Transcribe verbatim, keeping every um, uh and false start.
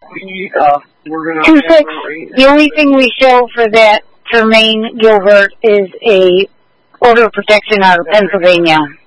We, uh, we're gonna... Two six. The only thing we show for that Tremaine Gilbert is a order of protection out of Pennsylvania.